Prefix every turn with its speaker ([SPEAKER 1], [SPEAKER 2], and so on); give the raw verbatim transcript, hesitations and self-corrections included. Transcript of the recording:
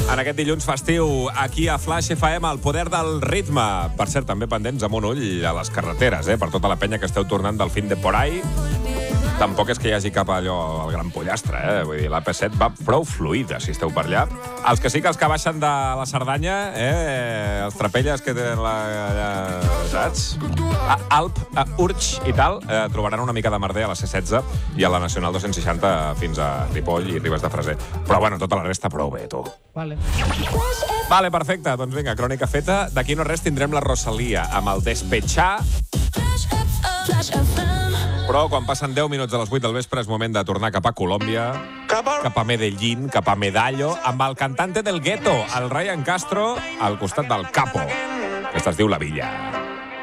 [SPEAKER 1] En aquest dilluns festiu, aquí a Flash F M, el poder del ritme. Per cert, també pendents amb un ull a les carreteres, eh? Per tota la penya que esteu tornant del fin de por ahí. Tampoc és que hi hagi cap allò al gran pollastre, eh? Vull dir, l'A P set va prou fluida, si esteu per allà. Els que sí que els que baixen de la Cerdanya, eh? Els trapelles que tenen la... Allà, saps? A Alp, a Urx i tal, eh, trobaran una mica de merder a la C setze i a la Nacional dos-cents seixanta fins a Ripoll i Ribes de Freser. Però, bueno, tota la resta prou bé, tu.
[SPEAKER 2] Vale.
[SPEAKER 1] Vale, perfecte. Doncs vinga, crònica feta. D'aquí no res tindrem la Rosalia amb el Despechar. Però quan passen deu minuts a les vuit del vespre és moment de tornar cap a Colòmbia, cap a Medellín, cap a Medallo, amb el cantante del gueto, el Ryan Castro, al costat del Capo. Aquesta es diu La Villa.